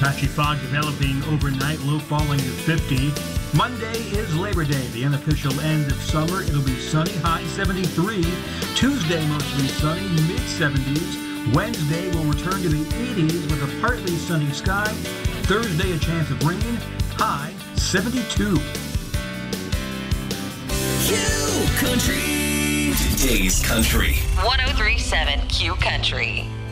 Patchy fog developing overnight, low falling to 50. Monday is Labor Day, the unofficial end of summer. It'll be sunny, high 73. Tuesday, mostly sunny, mid-70s. Wednesday will return to the 80s with a partly sunny sky. Thursday, a chance of rain, high 72. Q Country. Today's Country. 103.7 Q Country.